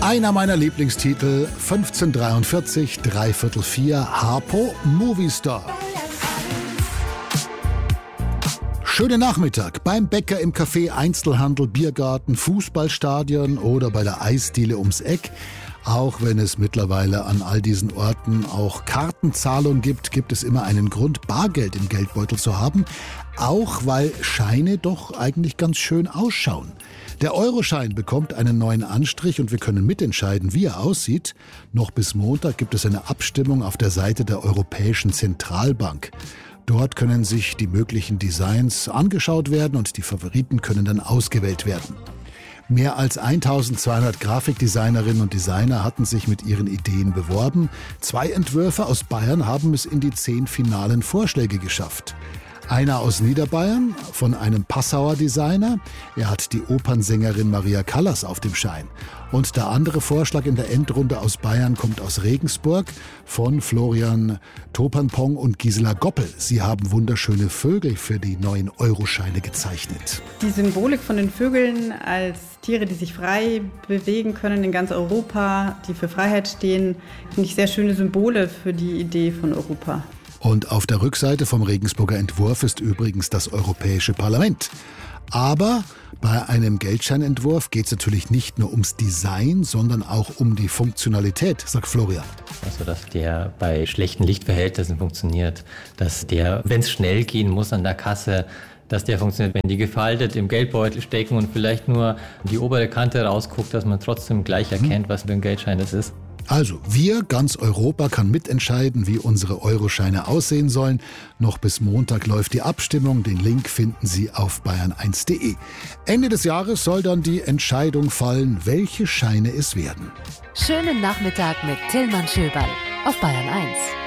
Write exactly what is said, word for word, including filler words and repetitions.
Einer meiner Lieblingstitel, fünfzehnhundertdreiundvierzig, dreiviertel vier, Harpo, Movie Star. Schönen Nachmittag beim Bäcker, im Café, Einzelhandel, Biergarten, Fußballstadion oder bei der Eisdiele ums Eck. Auch wenn es mittlerweile an all diesen Orten auch Kartenzahlung gibt, gibt es immer einen Grund, Bargeld im Geldbeutel zu haben. Auch weil Scheine doch eigentlich ganz schön ausschauen. Der Euroschein bekommt einen neuen Anstrich und wir können mitentscheiden, wie er aussieht. Noch bis Montag gibt es eine Abstimmung auf der Seite der Europäischen Zentralbank. Dort können sich die möglichen Designs angeschaut werden und die Favoriten können dann ausgewählt werden. Mehr als eintausendzweihundert Grafikdesignerinnen und Designer hatten sich mit ihren Ideen beworben. Zwei Entwürfe aus Bayern haben es in die zehn finalen Vorschläge geschafft. Einer aus Niederbayern von einem Passauer Designer. Er hat die Opernsängerin Maria Callas auf dem Schein. Und der andere Vorschlag in der Endrunde aus Bayern kommt aus Regensburg von Florian Topernpong und Gisela Goppel. Sie haben wunderschöne Vögel für die neuen Euroscheine gezeichnet. Die Symbolik von den Vögeln als Tiere, die sich frei bewegen können in ganz Europa, die für Freiheit stehen, finde ich sehr schöne Symbole für die Idee von Europa. Und auf der Rückseite vom Regensburger Entwurf ist übrigens das Europäische Parlament. Aber bei einem Geldscheinentwurf geht es natürlich nicht nur ums Design, sondern auch um die Funktionalität, sagt Florian. Also, dass der bei schlechten Lichtverhältnissen funktioniert, dass der, wenn es schnell gehen muss an der Kasse, dass der funktioniert, wenn die gefaltet im Geldbeutel stecken und vielleicht nur die obere Kante rausguckt, dass man trotzdem gleich erkennt, was für ein Geldschein das ist. Also, wir, ganz Europa, kann mitentscheiden, wie unsere Euroscheine aussehen sollen. Noch bis Montag läuft die Abstimmung. Den Link finden Sie auf bayern eins punkt de. Ende des Jahres soll dann die Entscheidung fallen, welche Scheine es werden. Schönen Nachmittag mit Tillmann Schöberl auf Bayern eins.